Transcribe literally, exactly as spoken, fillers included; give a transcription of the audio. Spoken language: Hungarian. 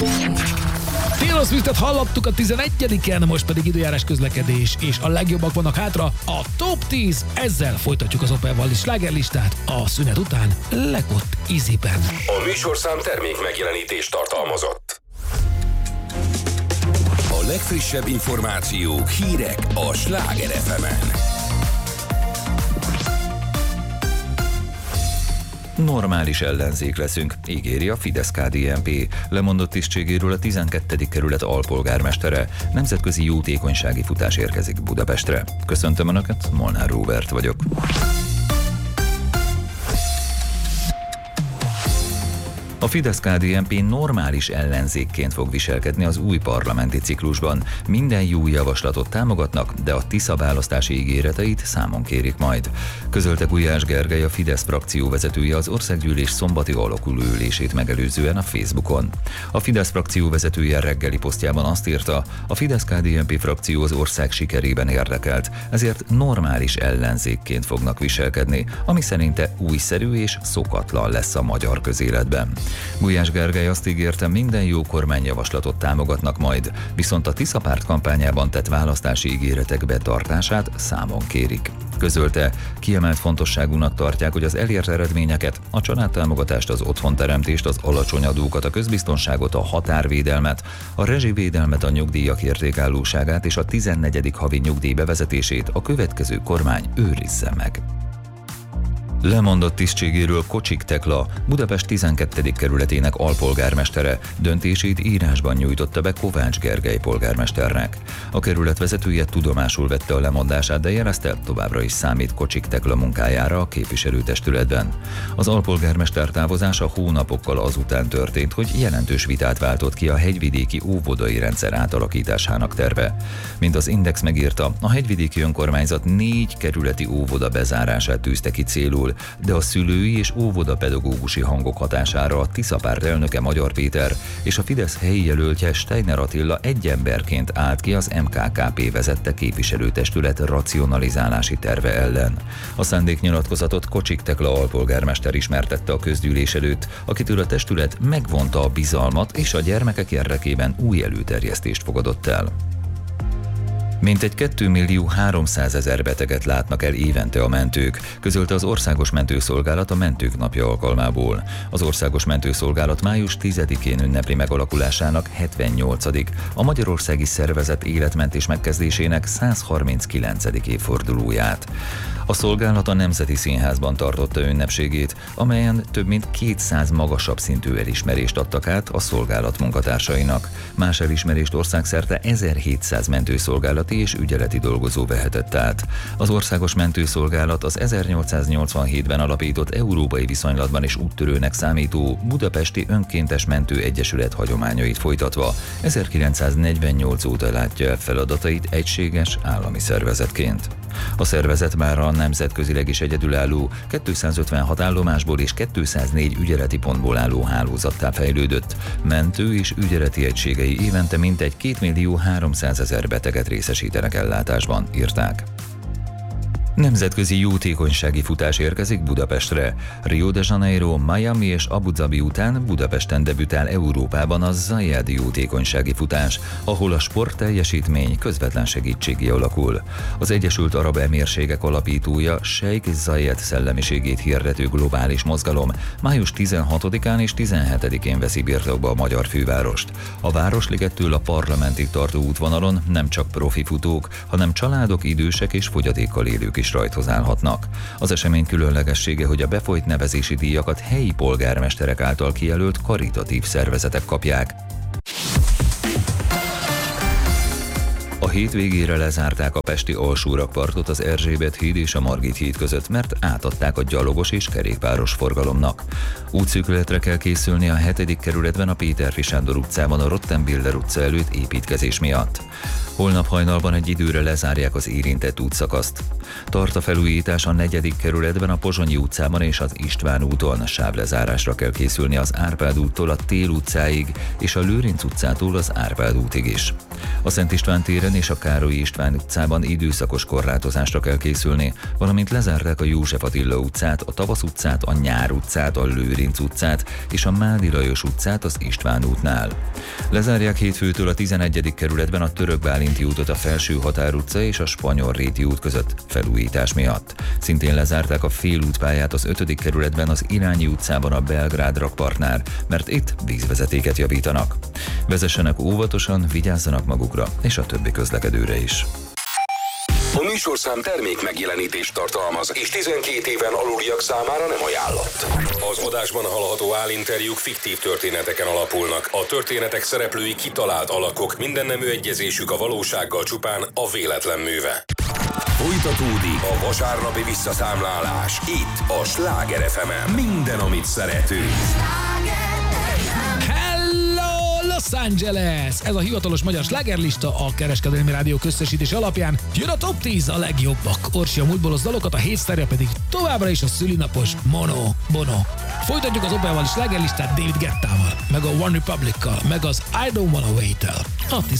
Taylor Swiftet hallottuk a tizenegyediken, most pedig időjárás, közlekedés, és a legjobbak vannak hátra, a Top tíz, ezzel folytatjuk az Opel-Wallis slágerlistát, a szünet után Lekott Easyben. A műsorszám termék megjelenítést tartalmazott. A legfrissebb információk, hírek a Sláger ef emen. Normális ellenzék leszünk, ígéri a Fidesz-ká dé en pé. Lemondott tisztségéről a tizenkettedik kerület alpolgármestere. Nemzetközi jótékonysági futás érkezik Budapestre. Köszöntöm Önöket, Molnár Róbert vagyok. A Fidesz-ká dé en pé normális ellenzékként fog viselkedni az új parlamenti ciklusban. Minden jó javaslatot támogatnak, de a Tisza választási ígéreteit számon kérik majd. Közölte Gulyás Gergely, a Fidesz frakció vezetője az országgyűlés szombati alakuló ülését megelőzően a Facebookon. A Fidesz frakció vezetője reggeli posztjában azt írta, a Fidesz-ká dé en pé frakció az ország sikerében érdekelt, ezért normális ellenzékként fognak viselkedni, ami szerinte újszerű és szokatlan lesz a magyar közéletben. Gulyás Gergely azt ígérte, minden jó kormányjavaslatot támogatnak majd, viszont a Tisza párt kampányában tett választási ígéretek betartását számon kérik. Közölte, kiemelt fontosságúnak tartják, hogy az elért eredményeket, a családtámogatást, az otthonteremtést, az alacsony adókat, a közbiztonságot, a határvédelmet, a rezsivédelmet, a nyugdíjak értékállóságát és a tizennegyedik havi nyugdíj bevezetését a következő kormány őrizze meg. Lemondott tisztségéről Kocsik Tekla, Budapest tizenkettedik kerületének alpolgármestere, döntését írásban nyújtotta be Kovács Gergely polgármesternek. A kerület vezetője tudomásul vette a lemondását, de jelezte, továbbra is számít Kocsik Tekla munkájára a képviselőtestületben. Az alpolgármester távozása hónapokkal azután történt, hogy jelentős vitát váltott ki a hegyvidéki óvodai rendszer átalakításának terve. Mint az Index megírta, a hegyvidéki önkormányzat négy kerületi óvoda bezárását tűzte ki célul, de a szülői és óvodapedagógusi hangok hatására a Tisza párt elnöke Magyar Péter és a Fidesz helyi jelöltje Steiner Attila egy emberként állt ki az em ká ká pé vezette képviselőtestület racionalizálási terve ellen. A szándéknyilatkozatot Kocsik Tekla alpolgármester ismertette a közgyűlés előtt, akitől a testület megvonta a bizalmat és a gyermekek érdekében új előterjesztést fogadott el. Mintegy kétmillió háromszázezer beteget látnak el évente a mentők, közölte az Országos Mentőszolgálat a Mentők Napja alkalmából. Az Országos Mentőszolgálat május tizedikén ünnepli megalakulásának hetvennyolcadik a Magyarországi Szervezet életmentés megkezdésének százharminckilencedik évfordulóját. A szolgálat a Nemzeti Színházban tartotta ünnepségét, amelyen több mint kétszáz magasabb szintű elismerést adtak át a szolgálat munkatársainak. Más elismerést országszerte ezerhétszáz mentőszolgálati és ügyeleti dolgozó vehetett át. Az Országos Mentőszolgálat az ezernyolcszáznyolcvanhétben alapított európai viszonylatban is úttörőnek számító Budapesti Önkéntes Mentő Egyesület hagyományait folytatva ezerkilencszáznegyvennyolc óta látja el feladatait egységes állami szervezetként. A szervezet már a nemzetközileg is egyedülálló kétszázötvenhat állomásból és kétszáznégy ügyeleti pontból álló hálózattá fejlődött. Mentő és ügyeleti egységei évente mintegy kétmillió háromszázezer beteget részesítenek ellátásban, írták. Nemzetközi jótékonysági futás érkezik Budapestre. Rio de Janeiro, Miami és Abu Dhabi után Budapesten debütál Európában a Zayed jótékonysági futás, ahol a sportteljesítmény közvetlen segítségé alakul. Az Egyesült Arab Emírségek alapítója Sheikh Zayed szellemiségét hirdető globális mozgalom május tizenhatodikán és tizenhetedikén veszi birtokba a magyar fővárost. A Városligettől a Parlamentig tartó útvonalon nem csak profi futók, hanem családok, idősek és fogyatékkal élők is rajthoz állhatnak. Az esemény különlegessége, hogy a befolyt nevezési díjakat helyi polgármesterek által kijelölt karitatív szervezetek kapják. A hétvégére lezárták a pesti alsórakpartot az Erzsébet híd és a Margit híd között, mert átadták a gyalogos és kerékpáros forgalomnak. Útszűkületre kell készülni a hetedik kerületben a Péterfi Sándor utcában a Rottenbiller utca előtt építkezés miatt. Holnap hajnalban egy időre lezárják az érintett útszakaszt. Tart a felújítás a negyedik kerületben a Pozsonyi utcában és az István úton. Sávlezárásra kell készülni az Árpád úttól a Tél utcáig és a Lőrinc utcától az Árpád útig is. A Szent István téren és a Károly István utcában időszakos korlátozásra kell készülni, valamint lezárták a József Attila utcát, a Tavasz utcát, a Nyár utcát, a Lőrinc utcát és a Mádi Lajos utcát az István útnál. Lezárják hétfőtől a tizenegyedik kerületben a Török Bálinti útot a Felső Határ utca és a Spanyol Réti út között felújítás miatt. Szintén lezárták a félútpályát az ötödik kerületben az Irányi utcában a Belgrád rakpartnál, mert itt vízvezetéket javítanak. Vezessenek óvatosan, vigyázzanak magukra és a többi közlekedőre is. A műsorszám termék megjelenítést tartalmaz, és tizenkét éven aluliak számára nem ajánlott. Az adásban hallható állinterjúk fiktív történeteken alapulnak. A történetek szereplői kitalált alakok, mindennemű egyezésük a valósággal csupán a véletlen műve. Folytatódik a vasárnapi visszaszámlálás. Itt a Sláger ef emen. Minden, amit szeretünk. Los Angeles! Ez a hivatalos magyar slágerlista a Kereskedelmi Rádió közösítés alapján. Jön a top tíz a legjobbak. Orsi a múltból dalokat, a hétsztárja pedig továbbra is a szülinapos Mono Bono. Folytatjuk az Opelval slágerlistát David Guettával, meg a One Republic-kal, meg az I Don't Wanna Wait-tel. A